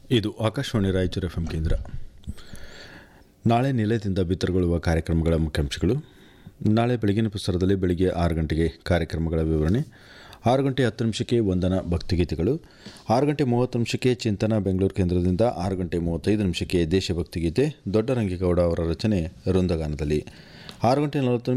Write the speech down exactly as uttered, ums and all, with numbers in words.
ಇದು Akashvani Raichur F M ಕೇಂದ್ರ. ನಾಳೆ ನಿಲಯದಿಂದ ಬಿತ್ತರಗೊಳ್ಳುವ ಕಾರ್ಯಕ್ರಮಗಳ ಮುಖ್ಯಾಂಶಗಳು. ನಾಳೆ ಬೆಳಗಿನ ಪ್ರಸಾರದಲ್ಲಿ ಬೆಳಿಗ್ಗೆ ಆರು ಗಂಟೆಗೆ ಕಾರ್ಯಕ್ರಮಗಳ ವಿವರಣೆ, ಆರು ಗಂಟೆ ಹತ್ತು ನಿಮಿಷಕ್ಕೆ ವಂದನಾ ಭಕ್ತಿಗೀತೆಗಳು, ಆರು ಗಂಟೆ ಮೂವತ್ತು ನಿಮಿಷಕ್ಕೆ ಚಿಂತನ ಬೆಂಗಳೂರು ಕೇಂದ್ರದಿಂದ, ಆರು ಗಂಟೆ ಮೂವತ್ತೈದು ನಿಮಿಷಕ್ಕೆ ದೇಶಭಕ್ತಿ ಗೀತೆ ದೊಡ್ಡರಂಗೇಗೌಡ ಅವರ ರಚನೆ ವೃಂದಗಾನದಲ್ಲಿ, ಆರು ಗಂಟೆ ನಲವತ್ತು